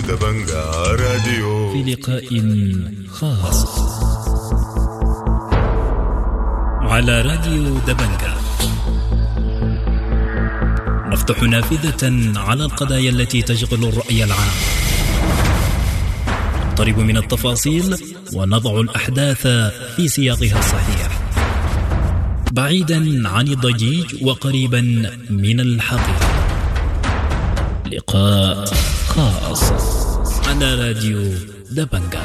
دبنجا راديو في لقاء خاص على راديو دبنجا نفتح نافذة على القضايا التي تشغل الرأي العام، نقترب من التفاصيل ونضع الأحداث في سياقها الصحيح، بعيدا عن الضجيج وقريبا من الحقيقة. لقاء خاص على راديو دبنجا.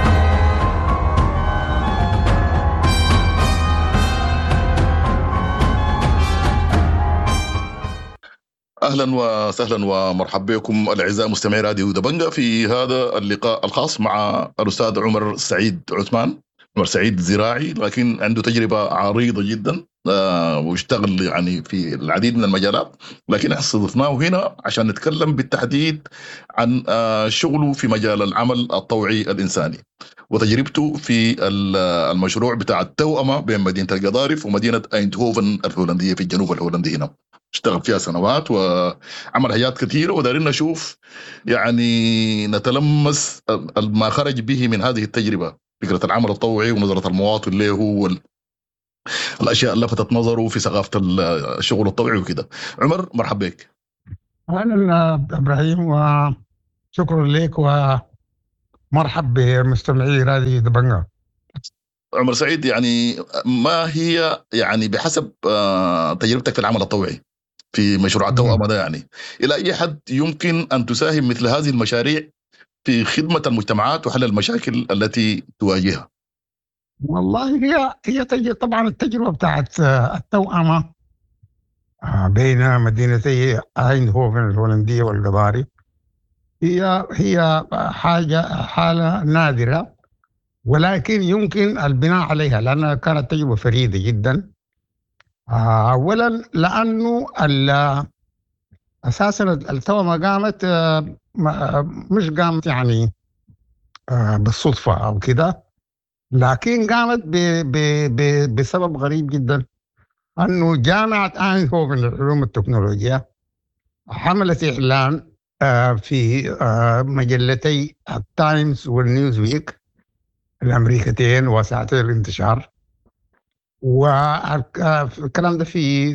أهلا وسهلا ومرحبا بكم الأعزاء مستمعي راديو دبنجا في هذا اللقاء الخاص مع الأستاذ عمر سعيد عثمان. عمر سعيد زراعي لكن عنده تجربة عريضة جدا ويشتغل يعني في العديد من المجالات، لكن استضفناه هنا عشان نتكلم بالتحديد عن شغله في مجال العمل الطوعي الإنساني وتجربته في المشروع بتاع التوأمة بين مدينة القضارف ومدينة أيندهوفن الهولندية في الجنوب الهولندي. هنا اشتغل فيها سنوات وعمل حاجات كثيرة، ودارين نشوف يعني نتلمس ما خرج به من هذه التجربة، فكرة العمل الطوعي ونظرة المواطن له والأشياء اللي لفتت نظره في ثقافة الشغل الطوعي وكده. عمر مرحبا بك. أهلا إبراهيم وشكرا لك ومرحب بمستمعي راديو دبنجا. عمر سعيد، يعني ما هي يعني بحسب تجربتك في العمل الطوعي في مشروع التوأمة ده، يعني إلى أي حد يمكن أن تساهم مثل هذه المشاريع في خدمة المجتمعات وحل المشاكل التي تواجهها؟ والله هي طبعا التجربة بتاعت التوأمة بين مدينتي أيندهوفن الهولندية والقضارف هي حالة نادرة، ولكن يمكن البناء عليها لأنها كانت تجربة فريدة جدا. أولا لأنه أساسا التوأمة قامت مش قامت يعني بالصدفة أو كده، لكن قامت بسبب غريب جدا، أنه جامعة أيندهوفن للعلوم والتكنولوجيا حملت إعلان في مجلتي التايمز والنيوز ويك الأمريكتين وساعتي الانتشار، والكلام ده في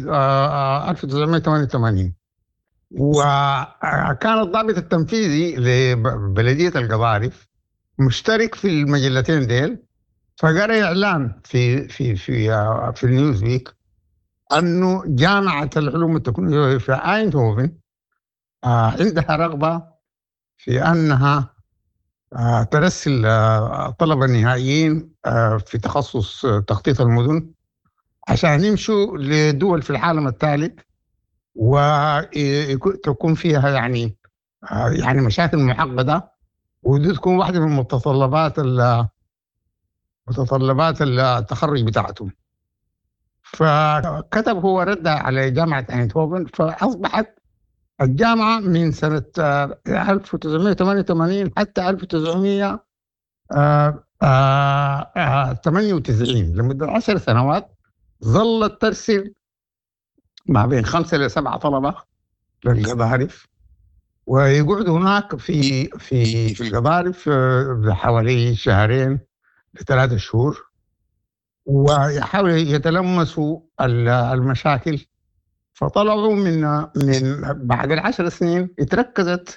1988. وكان الضابط التنفيذي لبلدية القضارف مشترك في المجلتين ديل، فقرأ إعلان في النيوز ويك أنه جامعة العلوم والتكنولوجيا في أيندهوفن عندها رغبة في أنها ترسل طلبة نهائيين في تخصص تخطيط المدن عشان يمشوا لدول في العالم الثالث وتكون فيها يعني مشاكل معقدة، ودي تكون واحدة من متطلبات التخرج بتاعتهم. فكتب هو رد على جامعة أيندهوفن، فأصبحت الجامعة من سنة 1988 حتى 1998 لمدة 10 سنوات ظلت ترسل ما بين 5 إلى 7 طلبة للقضارف، ويقعدوا هناك في القضارف حوالي 2 ل3 شهور، ويحاولوا يتلمسوا المشاكل. فطلعوا من بعد 10 سنين اتركزت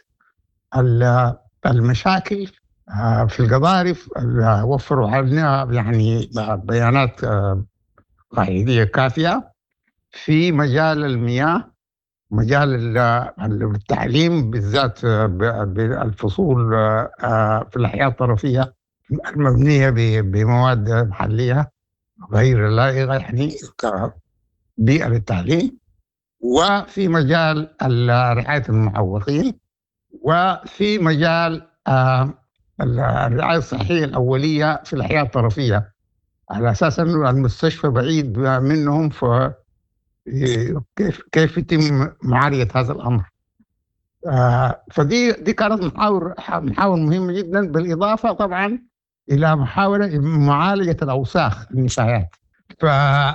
المشاكل في القضارف، وفروا علينا يعني بيانات قاعدية كافية في مجال المياه، مجال التعليم بالذات بالفصول في الأحياء الطرفية المبنية بمواد محلية غير لائقة يعني كبيئة للتعليم، وفي مجال رعاية المعوقين، وفي مجال الرعاية الصحية الأولية في الأحياء الطرفية، على أساس أنه المستشفى بعيد منهم، كيف يتم معالجة هذا الأمر. فدي كانت محاور مهمة جدا، بالإضافة طبعا إلى محاولة معالجة الأوساخ النفايات.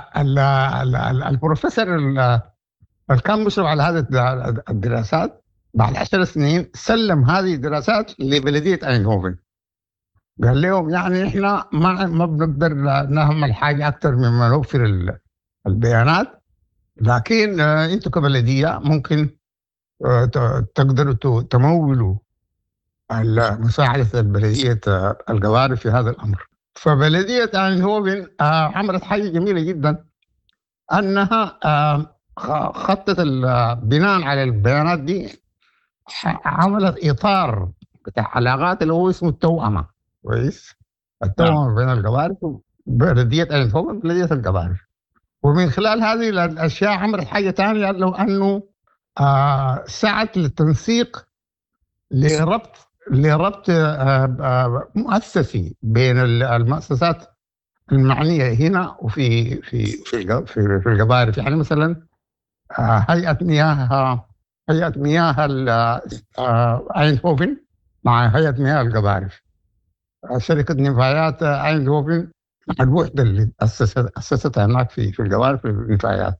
فالبروفيسور اللي كان مشرف على هذه الدراسات بعد 10 سنين سلم هذه الدراسات لبلدية أيندهوفن، قال لهم يعني إحنا ما بنقدر نعمل حاجة أكثر مما نوفر البيانات، لكن أنتوا كبلدية ممكن تقدروا تمولوا مساعدة البلدية القوارب في هذا الأمر. فبلدية أيندهوفن عملت حاجة جميلة جدا، أنها خطت بناء على البيانات دي عملت إطار بتاع علاقات اللي هو اسمه التوأمة. كويس، التوأمة بين القوارب بلدية أيندهوفن بلدية القوارب. ومن خلال هذه الأشياء عملت حاجة ثانية، لو أنه سعت للتنسيق لربط مؤسسي بين المؤسسات المعنية هنا وفي في في في, في القبائل. يعني مثلا هيئة مياه أيندهوفن مع هيئة مياه القبائل، شركة نفايات أيندهوفن مع الوحدة اللي أسستها هناك في القبائل في النفايات.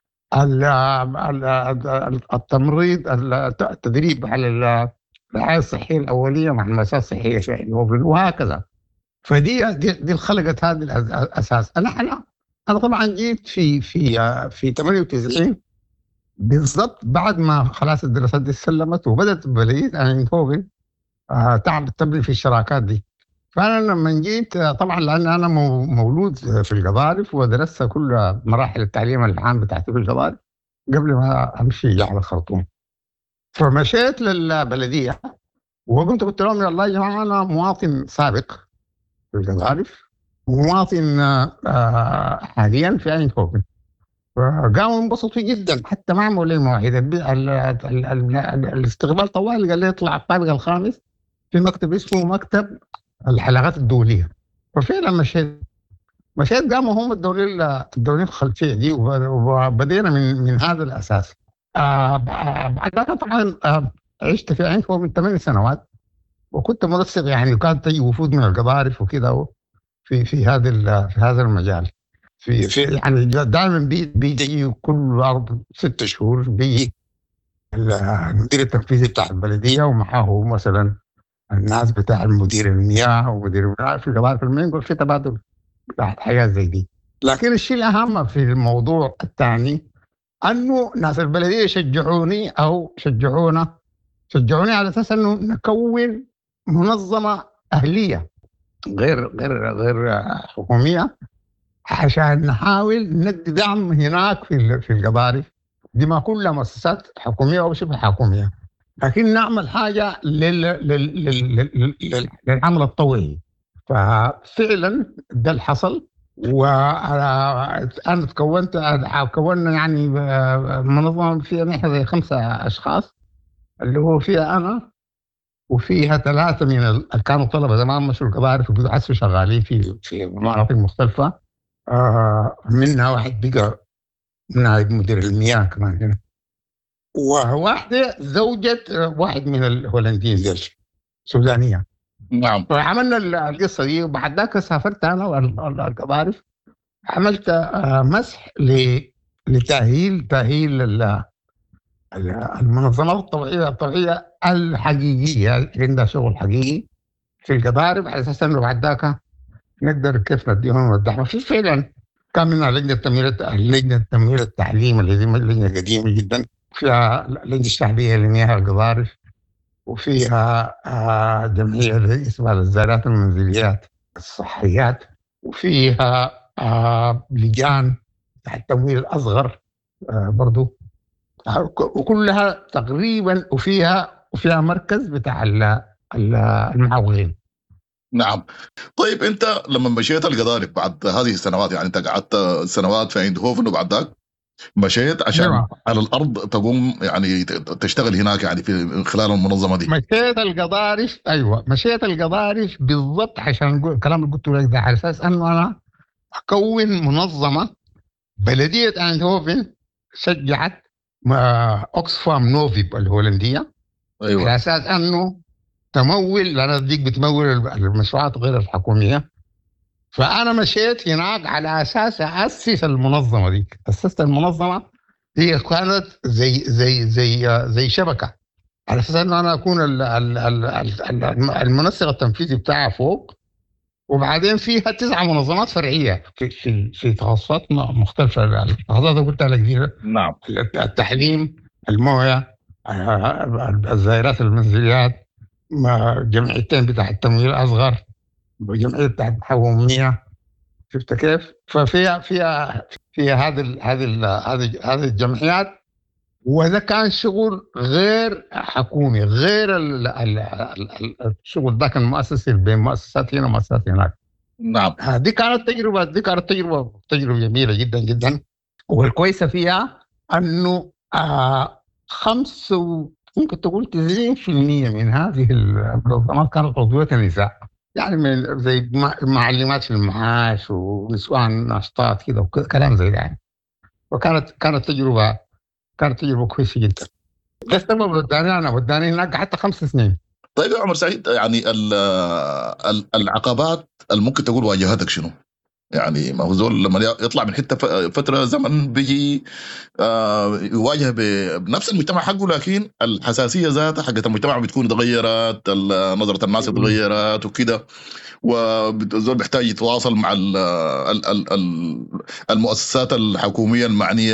التمريض، التدريب على الرعاية الصحية الأولية مع المؤسسات الصحية في أيندهوفن، وهكذا. فدي خلقت هذا الأساس. أنا طبعا جيت في 98 بالضبط بعد ما خلاص الدراسات دي سلمت، وبدأت بلدية أيندهوفن تبني في الشراكات دي. فأنا لما جيت طبعا لأن أنا مولود في القبارف ودرست كل مراحل التعليم العام بتاعتي في القبارف قبل ما أمشي على الخرطوم، فمشيت للبلدية قلت لهم يا الله يا جماعة أنا مواطن سابق في القبارف ومواطن حاليا في أيندهوفن. فقاموا انبسطوا جدا، حتى ما عملوا لي مواعيد. الاستقبال طوال، قال لي اطلع الطابق الخامس في مكتب اسمه مكتب العلاقات الدولية. وفعلا مشيت قاموا هم الدولين الخلفية دي، وبدينا من هذا الأساس. بعد ذلك طبعا عشت في أيندهوفن 8 سنوات، وكنت منسق يعني، وكانت تجي وفود من القبارف وكذا في هذا المجال. في يعني دائما بيجي كل 6 شهور بيجي المدير التنفيذي بتاع البلدية ومعه مثلا الناس بتاع المدير المياه ومدير المياه في القبائل المنقل، في تبادل بتاع حاجات زي دي. لكن الشيء الأهم في الموضوع الثاني أنه ناس البلدية شجعوني على أساس أنه نكون منظمة أهلية غير حكومية، عشان نحاول ندي دعم هناك في القبارف دي، ما كلها مؤسسات حكومية أو شبه حكومية، لكن نعمل حاجة للعمل الطوعي. ففعلا ده اللي حصل. وأنا كونا يعني منظمة فيها نحن زي 5 أشخاص، اللي هو فيها أنا وفيها 3 من اللي كانوا طلبة زمان مشوا القبارف وحسوا شغالين في مناطق مختلفة. منها واحد بقى نائب مدير المياه كمان هنا، وواحدة زوجة واحد من الهولنديين ديل سودانية. نعم. فعملنا القصة دي، وبعد ذاك سافرت أنا والقبارف، عملت مسح لتأهيل المنظمات الطوعية الحقيقية اللي عندها شغل حقيقي في القبارف، على أساس أنه بعد ذاك نقدر كيف نديهم الدعم. فعلا كان منها لجنة تمويل التعليم اللي لجنة قديمة جدا، فيها لجنة الشعبية لمياه القبارف، وفيها جمعية اسمها الزارات المنزليات الصحيات، وفيها لجان التمويل الأصغر برضو، وكلها تقريبا، وفيها مركز بتاع المعاونين. نعم. طيب انت لما مشيت القضارب بعد هذه السنوات، يعني انت قعدت سنوات في أيندهوفن وبعد ذاك مشيت عشان على الارض تقوم يعني تشتغل هناك يعني في خلال المنظمه دي. مشيت القضارف بالضبط عشان الكلام اللي قلت لك ده، على اساس انه انا اكون منظمه. بلديه أيندهوفن شجعت اوكسفام نوفي الهولنديه، ايوه، على اساس انه تمول، لأن ديك بتمول المشروعات غير الحكومية. فأنا مشيت هناك على أساس أسس المنظمة دي. أسست المنظمة، هي كانت زي شبكة على اساس انه انا اكون المنسق التنفيذي بتاعها فوق. وبعدين فيها 9 منظمات فرعيه في تخصصات مختلفه. التخصصات اللي قلتها لك دي، نعم. التحليم، المويه، الزائرات المنزليات، جمعيتين بتاع التمويل الاصغر، وجمعيه بتاع الحوميه. شفت كيف؟ فيها هذه الجمعيات. وده كان شغل غير حكومي، غير الشغل ده كان مؤسسي بين مؤسسات هنا ومؤسسات هناك. نعم. دي كانت تجربة جميلة جدا جدا. والكويسة فيها أنه ممكن تقول 90% من هذه المنظمات كانت عضوية النساء، يعني من زي معلمات في المعاش ونسوان ناشطات كده وكلام زي ده يعني. وكانت تجربة كويسة جدا. ده السبب وداني هناك حتى 5 سنين. طيب يا عمر سعيد، يعني العقبات اللي ممكن تقول واجهتك شنو؟ يعني ما هو زول لما يطلع من حته فتره زمن بيجي يواجه بنفس المجتمع حقه، لكن الحساسيه ذاتها حقت المجتمع بتكون تغيرت، نظره الناس تغيرت وكده، والزول بيحتاج يتواصل مع المؤسسات الحكوميه المعنيه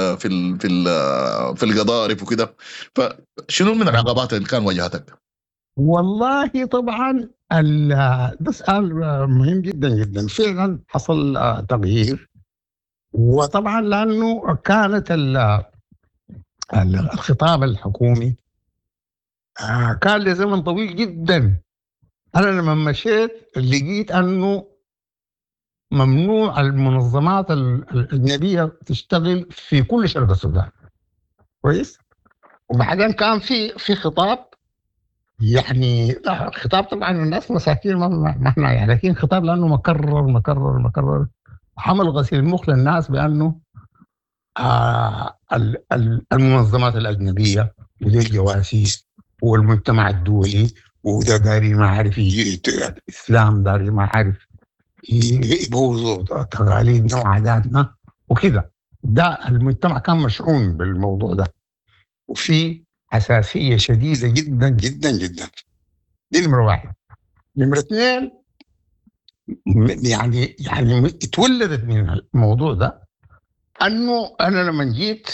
في القضارف وكده. فشنو من العقبات اللي كان واجهتك؟ والله طبعا ده سؤال مهم جدا جدا. فعلا حصل تغيير، وطبعا لانه كانت الخطاب الحكومي كان لزمن طويل جدا. انا لما مشيت لقيت انه ممنوع المنظمات الاجنبيه تشتغل في كل شرق السودان، كويس. وبعدين كان في خطاب، يعني خطاب طبعا الناس مساكين ما احنا يعني، لكن خطاب لانه مكرر وحمل غسيل المخ للناس بانه المنظمات الاجنبيه ودي الجواسيس والمجتمع الدولي وده داري ما عارف الاسلام، داري ما عارف يبوظوا تقاليدنا وعاداتنا وكده. ده المجتمع كان مشحون بالموضوع ده، وفي حساسيه شديده جدا جدا جدا. دي نمره 1. نمره 2، يعني اتولدت من الموضوع ده انه انا لما جيت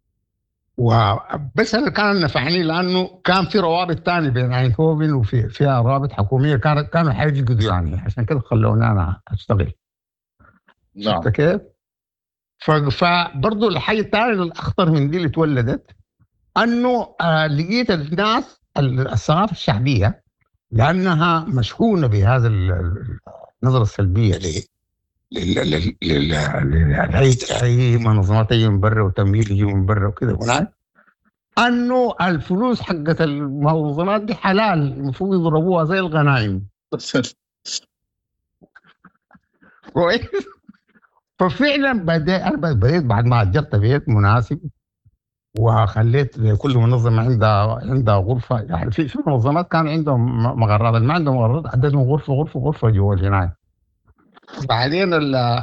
وبس انا كان نفعني، لانه كان في روابط تانية بين اينهوفن وفيها روابط حكوميه كانوا حيجدوا يعني، عشان كده خلوني انا اشتغل. نعم. كيف؟ فبرضه الحاجه الثانيه الاخطر من دي اللي اتولدت انه لقيت الناس الثقافه الشعبيه لانها مشحونه بهذا النظره السلبيه اي منظمات يجي من برا وتمويل يجي من برا وكده، انه الفلوس حقت المنظمات دي حلال، المفروض يضربوها زي الغنائم. كويس. ففعلا بديت بعد ما اجرت بيت مناسب وخليت كل منظمه عندها غرفه. يعني في منظمات كان عندهم مغرات، ما عندهم مغرات عددهم غرفه جوا الجنايه. بعدين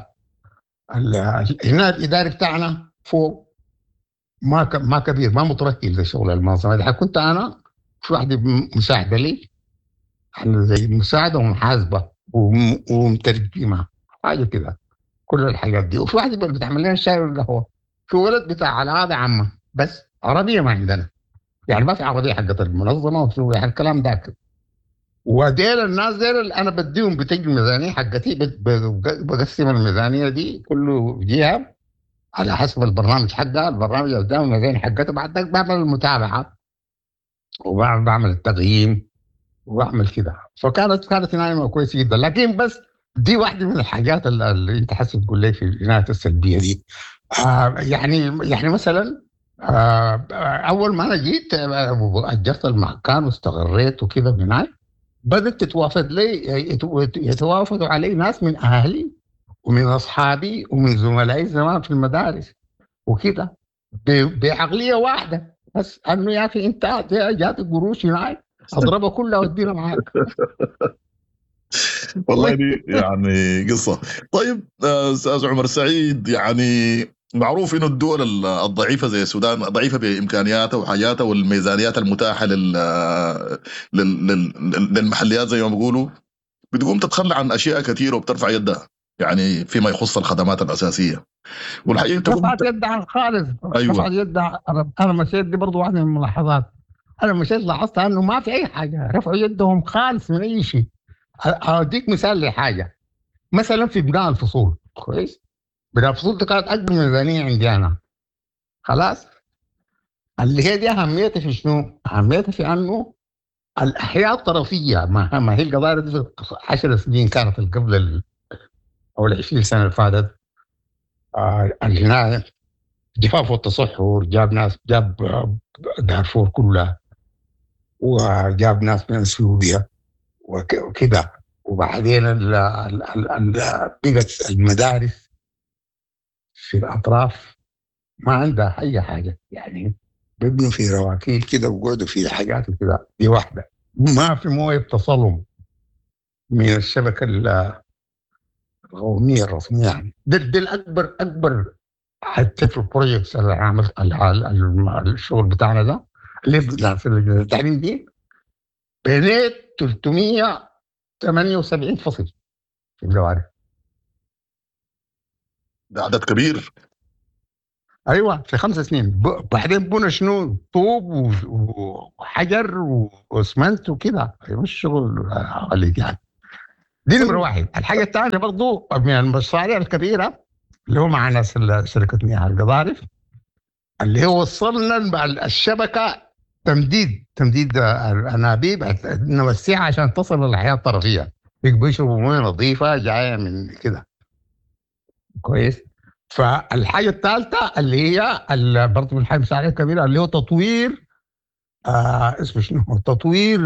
هنا الاداري بتاعنا فوق ما كبير، ما متركز لشغل المنظمه دي. كنت انا في واحده مساعده لي، احنا زي مساعده ومحاسبه ومترجمه حاجه كده، كل الحاجات دي. وفي واحده بتعمل لنا الشاي والقهوه. في ولد بتاع العاده عامه، بس عربيه ما عندنا، يعني ما في عربيه حقت المنظمه وفي يعني الكلام ده. وديل الناس ديل انا بديهم بتجي الميزانيه حقتي، بقسم الميزانيه دي كله جهه على حسب البرنامج حقها. البرنامج قدام الميزانيه حقتها، بعد ذلك بعمل المتابعه وبعمل التقييم وبعمل كده. فكانت نايمه كويسه جدا. لكن بس دي واحده من الحاجات اللي انت حاسس تقول لي في العنايه السلبيه دي. يعني مثلا اول ما انا جيت اجرت المكان واستقريت وكده هناك، بدأت يتوافدوا علي ناس من أهلي ومن أصحابي ومن زملائي زمان في المدارس وكده، بعقلية واحدة، بس أنه يا أخي أنت جات قروش هناك أضربها كلها وأدينا معاك. والله دي يعني قصة. طيب أستاذ عمر سعيد، يعني معروف انه الدول الضعيفه زي السودان ضعيفه بامكانياتها وحاجاتها والميزانيات المتاحه للمحليات زي ما بيقولوا، بتقوم تتخلى عن اشياء كثيره وبترفع يدها، يعني فيما يخص الخدمات الاساسيه. والحقيقه رفعت يدها خالص. ايوه رفعت يدها. انا مشيت، دي برضه واحده من الملاحظات. انا مشيت لاحظت انه ما في اي حاجه، رفعوا يدهم خالص من اي شيء. اديك مثال لحاجه، مثلا في بناء الفصول. كويس، بناء الفصول دي كانت اكبر ميزانيه عندي انا. خلاص، اللي هي دي اهميتها في شنو؟ اهميتها في انه الاحياء الطرفيه، ما هي القضايا دي في 10 سنين كانت قبل او ال 20 سنه اللي فاتت. الجنايه، جفاف والتصحر جاب ناس، جاب دارفور كلها، وجاب ناس من اثيوبيا وكده. وبعدين بقت المدارس في الاطراف ما عندها اي حاجه، يعني بيبنوا في رواكيل كده وقعدوا في حاجات وكده. دي واحده، ما في مويه بتصلهم من الشبكه القوميه الرسميه. يعني ده الاكبر حتى في البروجكتس اللي عملت الشغل بتاعنا ده اللي في التعليم دي، بنيت 378 فصل في الجوارح. ده عدد كبير. ايوه في 5 سنين. بعدين بنى شنو؟ طوب وحجر واسمنت وكده. مش شغل غالي يعني. دي نمره واحد. الحاجه الثانيه برضو من المشاريع الكبيره اللي هو مع ناس شركه مياه القضارف، اللي هو وصلنا الشبكه تمديد الانابيب، نوسعها عشان تصل للحياه الطرفيه، بيشربوا مويه نظيفه جايه من كده. كويس. فالحاجه الثالثه اللي هي برضه من الحاجه المساعده الكبيره اللي هو تطوير اسمه شنو؟ تطوير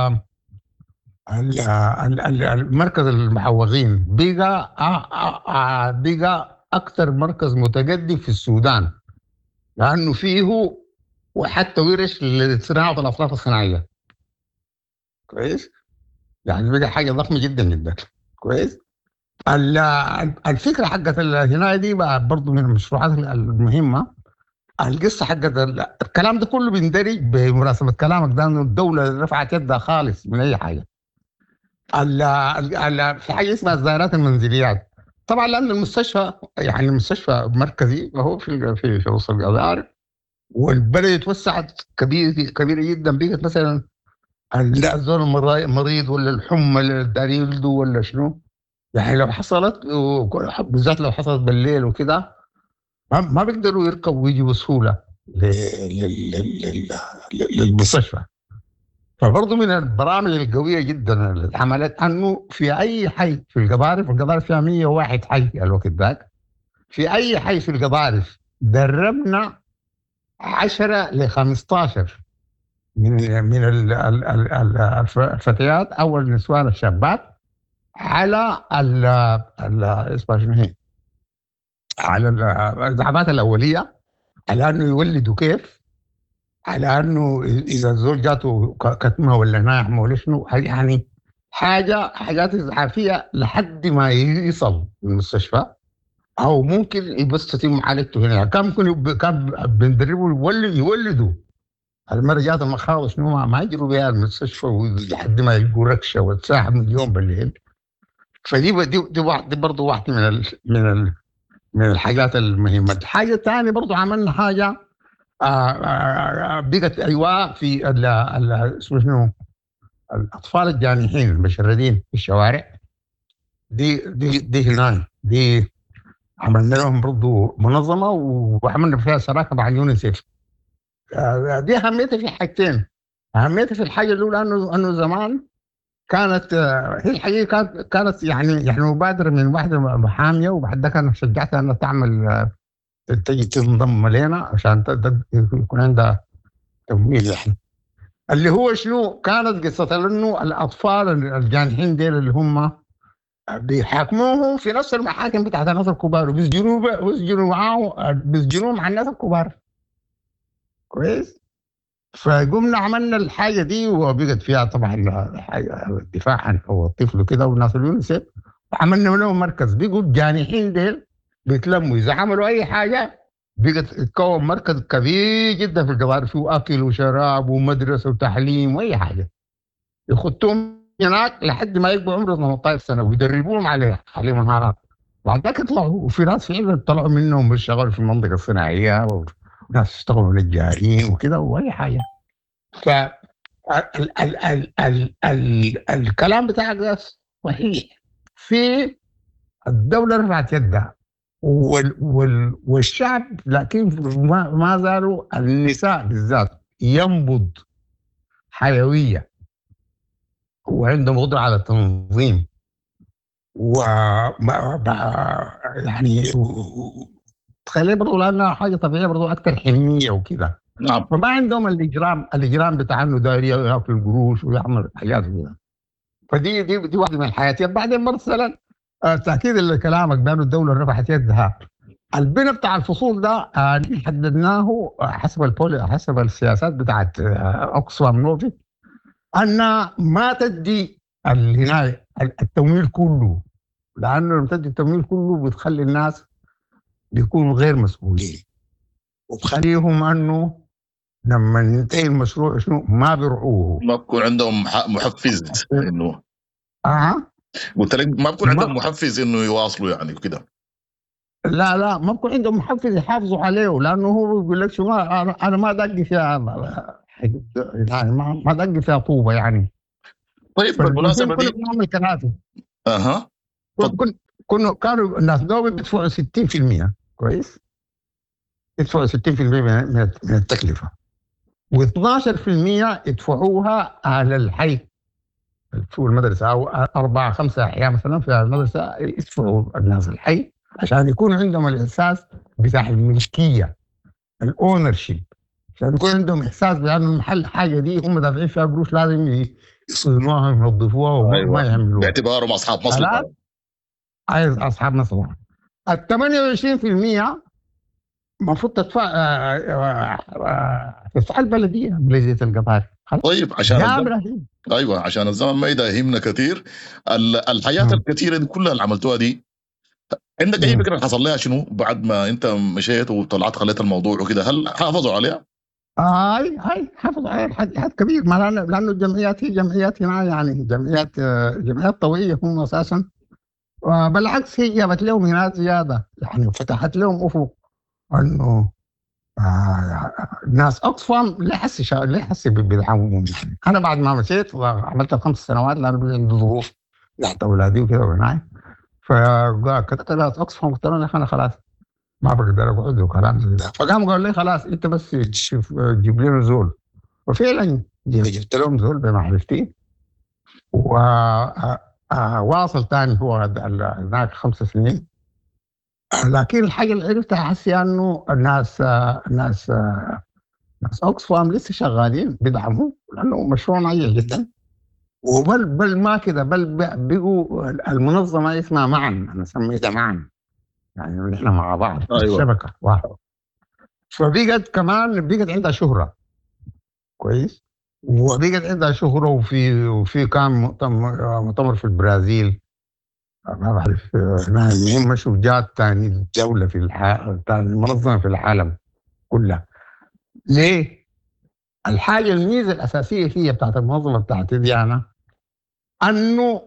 مركز المحوغين. بقى اكثر مركز متقدم في السودان، لانه فيه وحتى ورش لصناعه الاصناف الصناعيه. كويس، يعني بقى حاجه ضخمه جدا جدا. كويس. الفكره حقت الهنايه دي برضه من المشروعات المهمه. القصه حقت الكلام ده كله بيندرج بمناسبه كلامك ده، انه الدوله رفعت يدها خالص من اي حاجه. في حاجه اسمها الزائرات المنزليات. طبعا لان المستشفى يعني المستشفى مركزي وهو في وسط القضارف، والبلد توسعت كبيره جدا. بقت مثلا الزول المريض ولا الحمى اللي داري يولدوا ولا شنو، يعني لو حصلت بالذات لو حصلت بالليل وكده ما بيقدروا يركبوا ويجوا بسهوله للمستشفى. فبرضه من البرامج القويه جدا اللي عملت انه في اي حي في القضارف فيها 101 حي الوقت ذاك، في اي حي في القضارف دربنا 10 ل 15 من الفتيات او النسوان الشابات على اسمها شنو هي، على الدعامات الاوليه، على انه يولدوا كيف، على انه اذا الزول جاته كتمه ولا ناعمه ولا شنو، يعني حاجات اسعافيه لحد ما يصل المستشفى، او ممكن بس تتم معالجته هنا. كان ممكن كان بندربوا يولدوا المرة جات المخاض شنو ما يجروا بها المستشفى لحد ما يلقوا ركشه وتساحب من اليوم بالليل. فدي دي برضه واحده من الحاجات المهمه. الحاجه الثانيه برضه عملنا حاجه بقت ايوه في اسمه شنو، الاطفال الجانحين المشردين في الشوارع. دي هنا دي عملنا لهم برضه منظمه وعملنا فيها شراكه مع اليونيسيف. دي اهميتها في حاجتين. اهميتها في الحاجه الاولى انه زمان كانت هي الحقيقه كانت يعني مبادره من واحده محاميه، وبعد ذاك انا شجعتها انها تعمل تجي تنضم لنا عشان يكون عندها تمويل. يعني اللي هو شنو كانت قصه انه الاطفال الجانحين ديل اللي هم بيحاكموهم في نفس المحاكم بتاعت الناس الكبار، وبيسجنوا معاه، بيسجنوا مع الناس الكبار. كويس. فقمنا عملنا الحاجه دي وبقت فيها طبعا الدفاع عن حقوق الطفل وكده والناس اليونيسيف، وعملنا لهم مركز. بيقوا الجانحين ديل بيتلموا، اذا عملوا اي حاجه بقت تتكون مركز كبير جدا في الجبال، فيه اكل وشراب ومدرسه وتعليم واي حاجه، يخطوهم هناك لحد ما يبقوا عمره 18 سنه ويدربوهم عليه مهارات. بعد ذاك يطلعوا، وفي ناس فعلا طلعوا منهم بيشتغلوا في المنطقه الصناعيه، وناس يشتغلوا نجارين وكده واي حاجه. ف ال ال ال ال ال الكلام بتاعك ده صحيح. في الدوله رفعت يدها والشعب، لكن ما زالوا النساء بالذات ينبض حيويه وعندهم قدره على التنظيم يعني تخلي برضو لانها حاجه طبيعيه برضو اكثر حنيه وكده. نعم. فما عندهم الاجرام بتاع انه داير ياكل قروش ويعمل حاجات كده. فدي واحده من الحياتيات. بعدين مثلا تاكيد لكلامك بانه الدوله رفعت يدها، البناء بتاع الفصول ده حددناه حسب السياسات بتاعت اوكسفام نوفي، ان ما تدي العنايه التمويل كله، لانه لما تدي التمويل كله بتخلي الناس بيكونوا غير مسؤولين، وبخليهم انه لما ينتهي المشروع شنو ما بيرعوه، ما بكون عندهم محفز انه قلت لك ما بكون عندهم محفز انه يواصلوا يعني كده. لا ما بكون عندهم محفز يحافظوا عليه، لانه هو بيقول لك شو انا ما دقي فيها يعني ما دقي فيها طوبه يعني. طيب بالمناسبه دي بنعمل كراسي. كانوا الناس دول بيدفعوا 60%، كويس؟ يدفعوا 60% من التكلفه، و12% يدفعوها على الحي في المدرسه، او 4-5 احياء مثلا في المدرسه يدفعوا الناس الحي عشان يكون عندهم الاحساس بتاع الملكيه، الاونرشيب، عشان يكون عندهم احساس بان المحل حاجه دي هم دافعين فيها قروش لازم يصونوها وينظفوها وما يعملوها باعتبارهم اصحاب مصلحه. عايز اصحاب مصلحه. ال 28% المفروض تدفع بلديه القطار. طيب عشان ايوه عشان الزمن ما يداهمنا كثير. الحياه الكثيره دي كلها اللي عملتوها دي، عندك اي فكره حصل لها شنو بعد ما انت مشيت وطلعت خليت الموضوع وكده؟ هل حافظوا عليها؟ هاي حافظوا عليها حد كبير، ما لانه الجمعيات هي جمعيات هنا يعني جمعيات طوعيه هم اساسا. بالعكس هي جابت لهم هنا زياده، يعني فتحت لهم افق انه ناس اوكسفام لا يحس بدعمهم. انا بعد ما مشيت وعملت 5 سنوات لانه عندي ظروف تحت اولادي وكده وهناك، فكتبت لها اوكسفام قلت لهم انا خلاص ما بقدر اقعد وكلام زي ده. فقام قال لي خلاص انت بس جيب لنا زول، وفعلا جبت لهم زول بمعرفتي، وواصل ثاني هو هناك 5 سنين. لكن الحاجه اللي عرفتها حسي انه الناس اوكسفام لسه شغالين بيدعموا لانه مشروع ناجح جدا. وبل ما كده، بل بقوا المنظمه اسمها معا، انا سميتها معا يعني نحن مع بعض. أيوة. الشبكه واحد. فبقت كمان عندها شهره كويس، وبقت عندها شهره. وفي كان مؤتمر في البرازيل، ما بعرف المهم مشوا جات ثاني دولة في ثاني منظمة في العالم كلها. ليه؟ الحاجة الميزة الأساسية فيها بتاعت المنظمة بتاعتي دي أنا أنه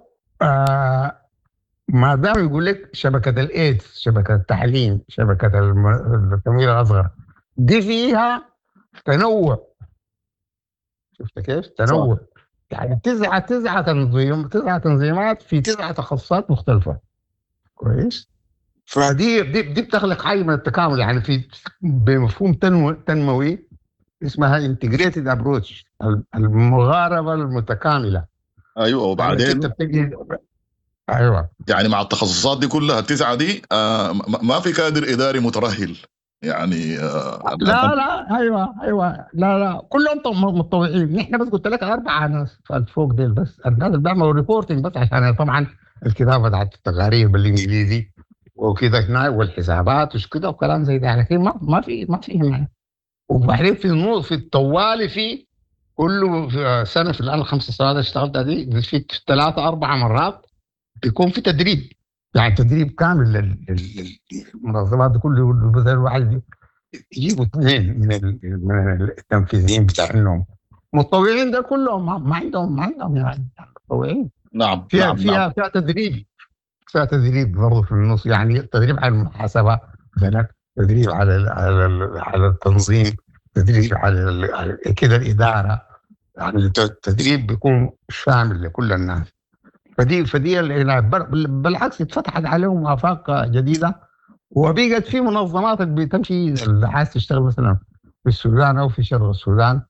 ما دام يقول لك شبكة الإيدز، شبكة التعليم، شبكة التمويل الأصغر، دي فيها تنوع. شفت كيف؟ تنوع صح. يعني 9 تنظيمات في 9 تخصصات مختلفة، كويس؟ فدي بتخلق حاجة من التكامل، يعني في بمفهوم تنموي اسمها انتجريتد ابروتش، المغاربة المتكاملة. ايوه وبعدين ايوه يعني مع التخصصات دي كلها ال9 دي ما في كادر اداري مترهل يعني لا ايوه لا كلهم متطوعين. نحن بس قلت لك 4 ناس فوق ديل، بس الناس اللي بيعملوا ريبورتنج بس عشان طبعا الكتابه بتاعت التقارير بالانجليزي وكده هنا والحسابات وش كده وكلام زي ده، لكن ما في هنا. وبعدين في الطوالي في كله في سنه في الان 5 سنوات اشتغلت دي في 3-4 مرات بيكون في تدريب يعني تدريب كامل للمنظمات دي كله. مثلا واحد يجيبوا اثنين من التنفيذيين بتاعهم متطوعين، ده كلهم ما عندهم يعني متطوعين. نعم فيها نعم نعم. فيها تدريب برضه في النص، يعني تدريب على المحاسبه مثلا، تدريب على التنظيم، تدريب على كده الاداره. يعني التدريب بيكون شامل لكل الناس. فدي بالعكس اتفتحت عليهم آفاق جديدة، وبقت في منظمات بتمشي اللي عايز تشتغل مثلا في السودان أو في شرق السودان.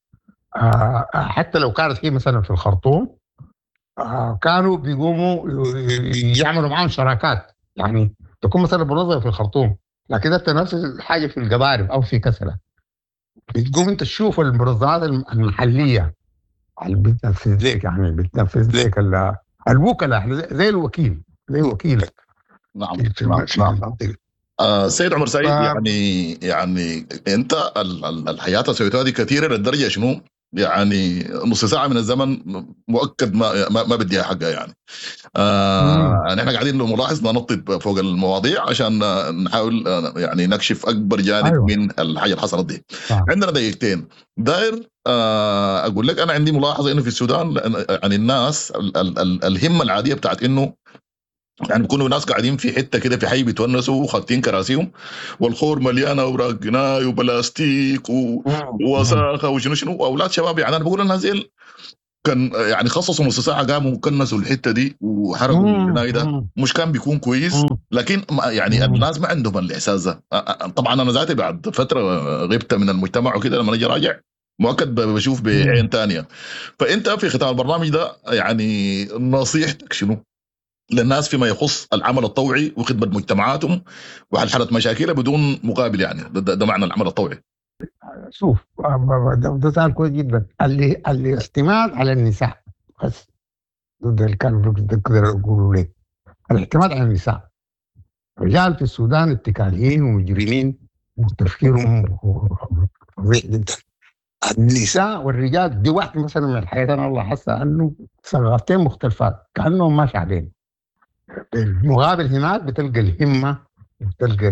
حتى لو كانت هي مثلا في الخرطوم، كانوا بيقوموا يعملوا معاهم شراكات. يعني تكون مثلا منظمة في الخرطوم، لكن انت نفس الحاجة في القبارب أو في كسلة، بتقوم انت تشوف المنظمات المحلية اللي بتنفذ لك، يعني بتنفذ لك الوكلاء زي وكيلك نعم في نعم نعم. المنطقة. سيد عمر سعيد، يعني انت الحياه اللي سويتها دي كثيره للدرجه شنو؟ يعني نص ساعه من الزمن مؤكد ما بديها حقها يعني. يعني احنا قاعدين ملاحظ ننطط فوق المواضيع عشان نحاول يعني نكشف اكبر جانب ايوه من الحاجه اللي حصلت دي. صح. عندنا دقيقتين داير اقول لك انا عندي ملاحظه انه في السودان يعني الناس الهمه العاديه بتاعت انه يعني بيكونوا ناس قاعدين في حته كده في حي بيتونسوا وخاتين كراسيهم والخور مليانه اوراق جناي وبلاستيك ووساخه وشنو شنو، واولاد شباب. يعني انا بقول الناس دي كان يعني خصصوا نص ساعه قاموا وكنسوا الحته دي وحرقوا الجناي ده، مش كان بيكون كويس؟ لكن يعني الناس ما عندهم الاحساس ده. طبعا انا ذاتي بعد فتره غبت من المجتمع وكده، لما اجي راجع مؤكد بشوف بعين تانية. فانت في ختام البرنامج ده يعني نصيحتك شنو للناس فيما يخص العمل الطوعي وخدمة مجتمعاتهم وحل مشاكلها بدون مقابل؟ يعني ده معنى العمل الطوعي. شوف، ده سؤال كويس جدا. الاعتماد على النساء بس، ده اللي كانوا بيقدروا يقولوا لك. الاعتماد على النساء. الرجال في السودان اتكاليين ومجرمين وتفكيرهم فظيع جدا. النساء والرجال دي واحدة مثلا من الحياة، أنا الله حاسة أنه ثقافتين مختلفات كأنهم ما شعبين. المقابل هناك بتلقى الهمة، بتلقى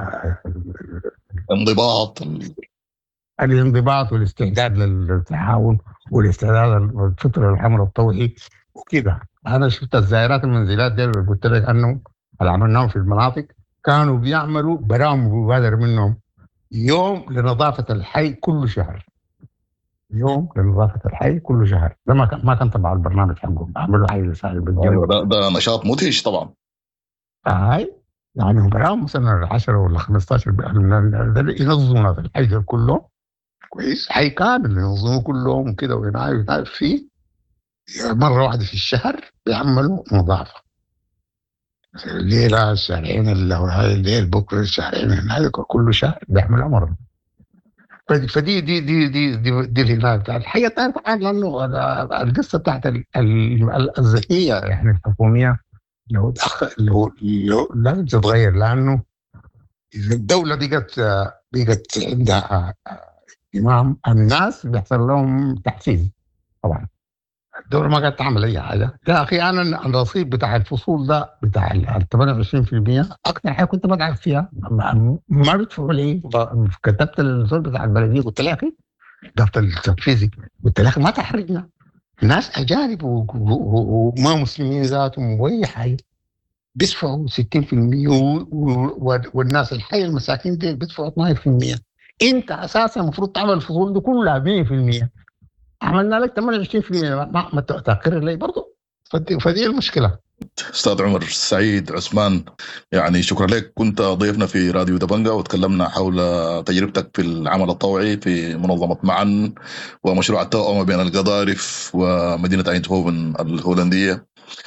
انضباط الانضباط والاستعداد للتعاون والاستعداد للفطر الحمل الطوعي وكده. أنا شفت الزائرات المنزلات دي اللي قلت لك أنه اللي عملناهم في المناطق كانوا بيعملوا برامج مبادرة منهم، يوم لنظافة الحي كل شهر. يوم لنظافة الحي كل شهر. ده ما كان تبع البرنامج حقهم، عملوا حي لسائل بالجو. أيوة، ده نشاط مدهش طبعا. هاي يعني هم براهم مثلا 10 ولا 15 ينظموا في الحي كله كويس، حي كامل ينظموا كلهم كده وينعرف فيه. مرة واحدة في الشهر بيعملوا نظافة، الليلة الشهرين الليل بكرة الشهرين هناك كل شهر بيعملوا مرة. فدي دي الهداية بتاعت الحقيقة. تعرف لأنه القصة بتاعت الذكية يعني الحكومية لو لازم تتغير، لأنه إذا الدولة بقت عندها اهتمام، الناس بيحصل لهم تحفيز. طبعا الدولة ما قاعدة تعمل أي حاجة. يا أخي أنا الرصيد بتاع الفصول ده بتاع 28% أكثر حاجة كنت بدعم فيها ما بيدفعوا لي. كتبت الرصيد بتاع البلدية قلت لها أخي دفتر التنفيذي، قلت لها ما تحرجنا، ناس أجانب وما مسلمين ذاتهم وأي حاجة بيدفعوا 60%، والناس الحي المساكين دي بيدفعوا 12%. أنت أساسا المفروض تعمل الفصول دي كلها 100%، عملنا لك 28%، ما تقر لي برضه. فدي المشكلة. أستاذ عمر سعيد عثمان، يعني شكرا لك، كنت ضيفنا في راديو دبنجة وتكلمنا حول تجربتك في العمل الطوعي في منظمة معا ومشروع التوأمة بين القضارف ومدينة أيندهوفن الهولندية.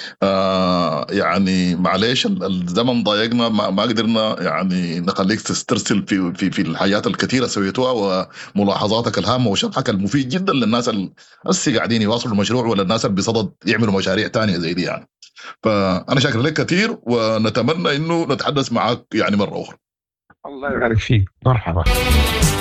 يعني معليش الزمن ضايقنا، ما قدرنا يعني نخليك تسترسل في الحاجات الكثيرة سويتوها وملاحظاتك الهامة وشرحك المفيد جدا للناس اللي قاعدين يواصلوا المشروع ولا الناس اللي بصدد يعملوا مشاريع تانية زي دي يعني. فأنا شاكر لك كثير ونتمنى إنه نتحدث معك يعني مرة أخرى. الله يبارك فيك، مرحبا.